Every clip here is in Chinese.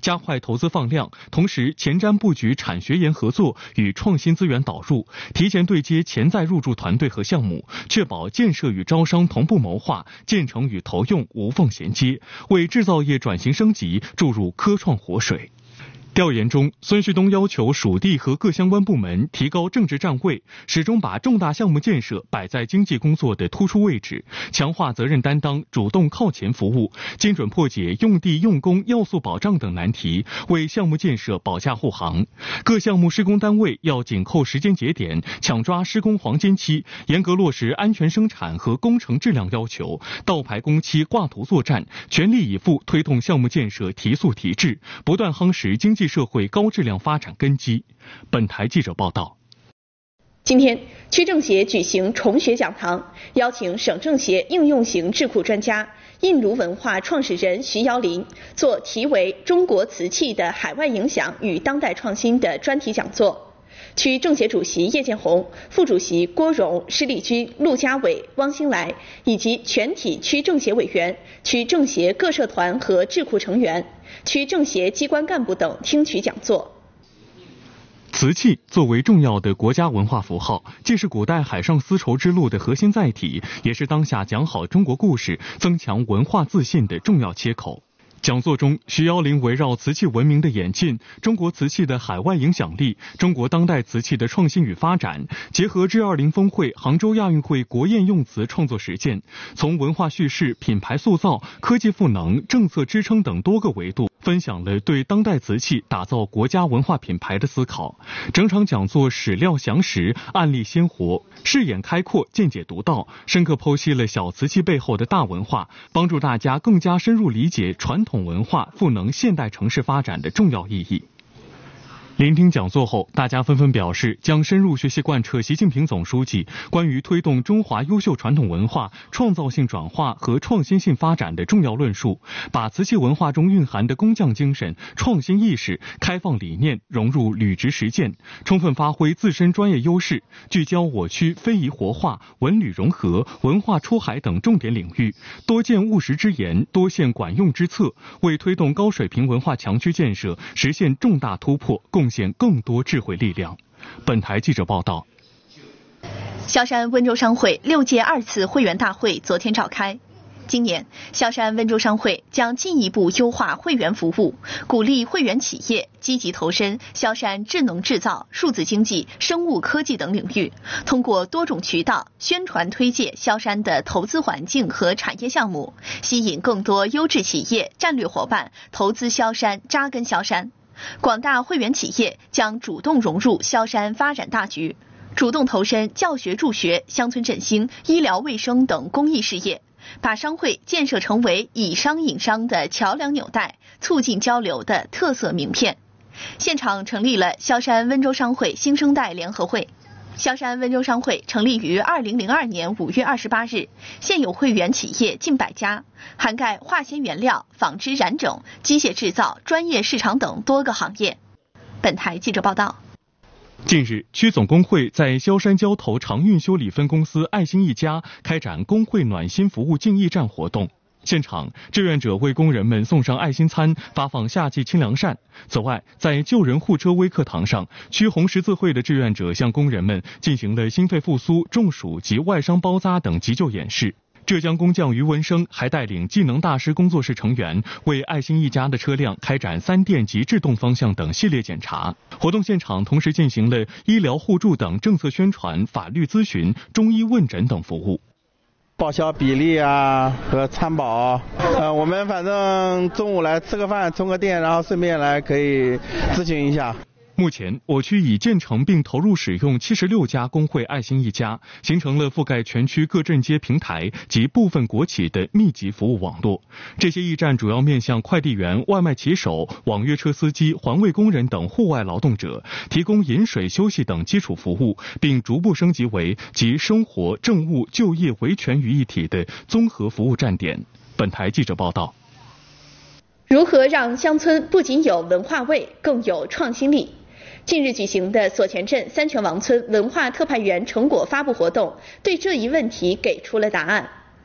加快投资放量，同时前瞻布局产学研合作与创新资源导入，提前对接潜在入驻团队和项目，确保建设与招商同步谋划，建成与投用无缝衔接，为制造业转型升级注入科创活水。调研中，孙旭东要求属地和各相关部门提高政治站位，始终把重大项目建设摆在经济工作的突出位置，强化责任担当，主动靠前服务，精准破解用地用工要素保障等难题，为项目建设保驾护航。各项目施工单位要紧扣时间节点，抢抓施工黄金期，严格落实安全生产和工程质量要求，倒排工期挂图作战，全力以赴推动项目建设提速提质，不断夯实经济社会高质量发展根基。本台记者报道。 今天，区政协举行重学讲堂，邀请省政协应用型智库专家、印卢文化创始人徐瑶林做题为《中国瓷器的海外影响与当代创新》的专题讲座。区政协主席叶建红、副主席郭荣、施立军、陆家伟、汪兴来以及全体区政协委员、区政协各社团和智库成员、区政协机关干部等听取讲座。 瓷器作为重要的国家文化符号，既是古代海上丝绸之路的核心载体，也是当下讲好中国故事、增强文化自信的重要切口。讲座中，徐瑶林围绕瓷器文明的演进、中国瓷器的海外影响力、中国当代瓷器的创新与发展，结合G20峰会、杭州亚运会国宴用瓷创作实践，从文化叙事、品牌塑造、科技赋能、政策支撑等多个维度，分享了对当代瓷器打造国家文化品牌的思考。整场讲座史料详实，案例鲜活，视野开阔，见解独到，深刻剖析了小瓷器背后的大文化，帮助大家更加深入理解传统文化赋能现代城市发展的重要意义。聆听讲座后，大家纷纷表示将深入学习贯彻习近平总书记关于推动中华优秀传统文化创造性转化和创新性发展的重要论述，把瓷器文化中蕴含的工匠精神、创新意识、开放理念融入履职实践，充分发挥自身专业优势，聚焦我区非遗活化、文旅融合、文化出海等重点领域，多见务实之言，多现管用之策，为推动高水平文化强区建设实现重大突破贡献更多智慧力量。本台记者报道。 萧山温州商会6届2次会员大会昨天召开。今年，萧山温州商会将进一步优化会员服务，鼓励会员企业积极投身萧山智能制造、数字经济、生物科技等领域，通过多种渠道宣传推介萧山的投资环境和产业项目，吸引更多优质企业、战略伙伴投资萧山、扎根萧山。广大会员企业将主动融入萧山发展大局，主动投身教学助学、乡村振兴、医疗卫生等公益事业，把商会建设成为以商引商的桥梁纽带，促进交流的特色名片。现场成立了萧山温州商会新生代联合会。萧山温州商会成立于2002年5月28日，现有会员企业近100家，涵盖化纤原料、纺织染整、机械制造、专业市场等多个行业。本台记者报道。 近日，区总工会在萧山交投长运修理分公司爱心一家开展工会暖心服务敬义站活动。现场，志愿者为工人们送上爱心餐，发放夏季清凉扇。此外，在救人护车微课堂上，区红十字会的志愿者向工人们进行了心肺复苏、中暑及外伤包扎等急救演示。浙江工匠于文生还带领技能大师工作室成员为爱心一家的车辆开展3电及制动方向等系列检查。活动现场同时进行了医疗互助等政策宣传、法律咨询、中医问诊等服务。 报销比例啊和参保，我们反正中午来吃个饭、充个电，然后顺便来可以咨询一下。 目前，我区已建成并投入使用76家工会爱心一家，形成了覆盖全区各镇街平台及部分国企的密集服务网络。这些驿站主要面向快递员、外卖骑手、网约车司机、环卫工人等户外劳动者，提供饮水、休息等基础服务，并逐步升级为集生活、政务、就业维权于一体的综合服务站点。本台记者报道。 如何让乡村不仅有文化味，更有创新力？近日举行的所前镇三泉王村文化特派员成果发布活动，对这一问题给出了答案。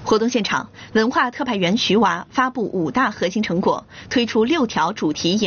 活动现场，文化特派员徐娃发布5大核心成果，推出6条主题